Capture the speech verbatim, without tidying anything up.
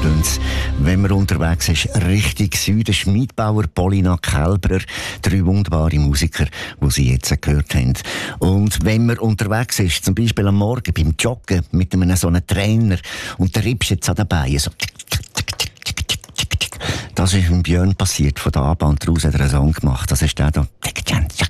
tönt's, wenn man unterwegs ist, Richtung Süden. Schmidbauer, Polina, Kälberer, drei wunderbare Musiker, die Sie jetzt gehört haben. Und wenn man unterwegs ist, zum Beispiel am Morgen beim Joggen mit einem so einem Trainer und der Rips jetzt an den Beinen, so das ist mit Björn passiert. Von der A-Bahn raus hat er einen Song gemacht. Das ist der da.